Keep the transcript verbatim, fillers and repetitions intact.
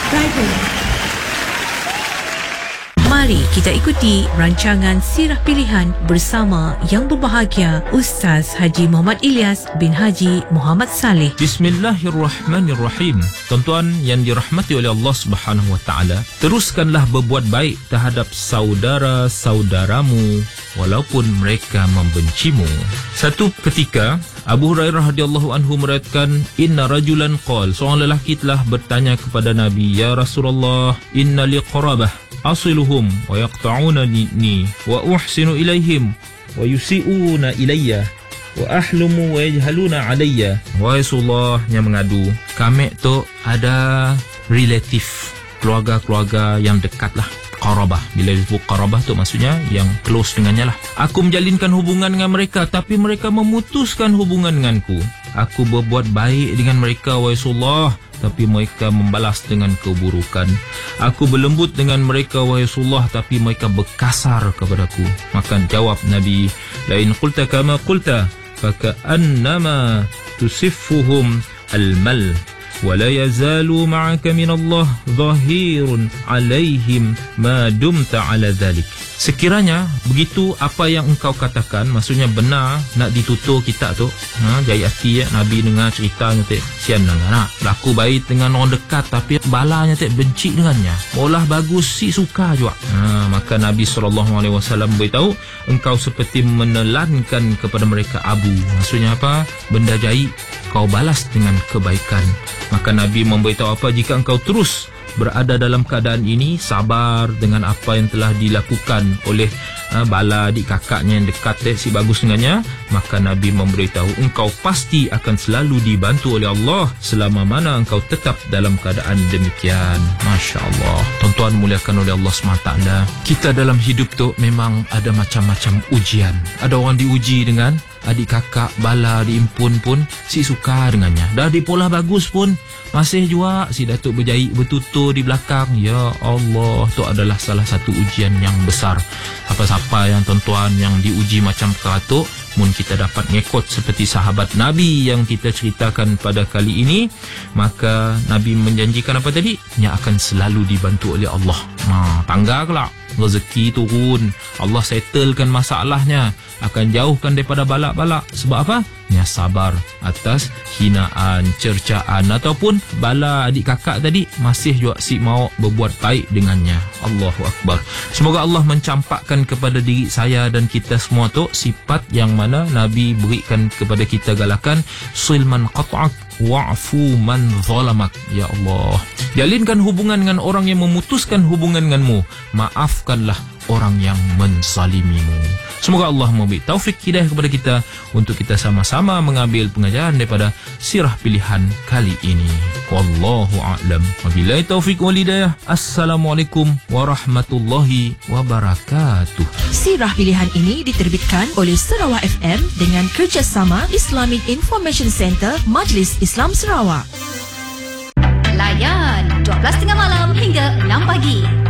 Bible. Mari kita ikuti rancangan Sirah Pilihan bersama yang berbahagia Ustaz Haji Muhammad Ilyas bin Haji Muhammad Saleh. Bismillahirrahmanirrahim. Tuan-tuan yang dirahmati oleh Allah Subhanahu wa taala, teruskanlah berbuat baik terhadap saudara-saudaramu walaupun mereka membencimu. Satu ketika Abu Hurairah radhiyallahu anhu meriwayatkan, inna rajulan qala, seorang lelaki telah bertanya kepada Nabi, ya Rasulullah, inna li qarabah asiluhum wa yaqta'unani wa uhsinu ilaihim wa yusi'una ilayya wa ahlumu wa yajhaluna alayya. Wahai Rasulullah yang mengadu, kami tu ada relatif, keluarga-keluarga yang dekat lah. Qarabah, bila disebut qarabah tu maksudnya yang close dengannya lah. Aku menjalinkan hubungan dengan mereka, tapi mereka memutuskan hubungan denganku. Aku berbuat baik dengan mereka, wahai Rasulullah, tapi mereka membalas dengan keburukan. Aku berlembut dengan mereka, wahai Rasulullah, tapi mereka berkasar kepadaku. Maka jawab Nabi, lain qulta kama qulta faka'annama tusiffuhum al-mal ولا يزال معك من الله ظهير عليهم ما دمت على ذلك. Sekiranya begitu apa yang engkau katakan, maksudnya benar, nak ditutur kita tu, ha, jahit hati ya, Nabi dengar ceritanya tu, sian lah nak laku baik dengan orang dekat tapi balanya tu benci dengannya, olah bagus si suka juga. Ha, maka Nabi sallallahu alaihi wasallam beritahu, engkau seperti menelankan kepada mereka abu, maksudnya apa, benda jahit kau balas dengan kebaikan. Maka Nabi memberitahu apa, jika engkau terus berada dalam keadaan ini, sabar dengan apa yang telah dilakukan oleh uh, bala adik kakaknya yang dekat eh, si bagus dengannya, maka Nabi memberitahu engkau pasti akan selalu dibantu oleh Allah selama mana engkau tetap dalam keadaan demikian. Masya Allah. Tuan-tuan muliakan oleh Allah subhanahu wa taala, kita dalam hidup tu memang ada macam-macam ujian. Ada orang diuji dengan adik kakak bala diimpun pun si suka dengannya, dah di pola bagus pun masih juga si Datuk berjahit bertutur di belakang. Ya Allah, tu adalah salah satu ujian yang besar. Apa-apa yang tuan-tuan yang diuji macam perkara tu, mun kita dapat ngekot seperti sahabat Nabi yang kita ceritakan pada kali ini, maka Nabi menjanjikan apa tadi? Nya akan selalu dibantu oleh Allah. Ha, tangga kelak rezeki turun, Allah settlekan masalahnya, akan jauhkan daripada balak-balak. Sebab apa? Nya sabar atas hinaan, cercaan ataupun bala adik kakak tadi, masih juga si mau berbuat baik dengannya. Allahu Akbar. Semoga Allah mencampakkan kepada diri saya dan kita semua tu sifat yang mana Nabi berikan kepada kita galakan, silman qat'ak wa'fu man zalamak. Ya Allah, jalinkan hubungan dengan orang yang memutuskan hubungan denganmu, maafkanlah orang yang menzalimimu. Semoga Allah memberi taufik hidayah kepada kita untuk kita sama-sama mengambil pengajaran daripada sirah pilihan kali ini. Wallahu a'lam. Wabillahi taufik wal hidayah. Assalamualaikum warahmatullahi wabarakatuh. Sirah Pilihan ini diterbitkan oleh Sarawak F M dengan kerjasama Islamic Information Center Majlis Islam Sarawak. Layan dua belas tiga puluh malam hingga enam pagi.